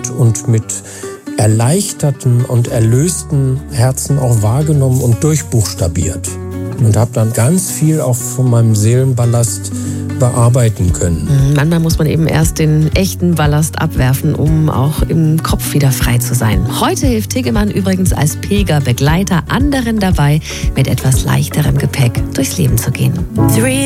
beruhigt und mit erleichterten und erlösten Herzen auch wahrgenommen und durchbuchstabiert. Und habe dann ganz viel auch von meinem Seelenballast bearbeiten können. Manchmal muss man eben erst den echten Ballast abwerfen, um auch im Kopf wieder frei zu sein. Heute hilft Tiggemann übrigens als Pilgerbegleiter anderen dabei, mit etwas leichterem Gepäck durchs Leben zu gehen.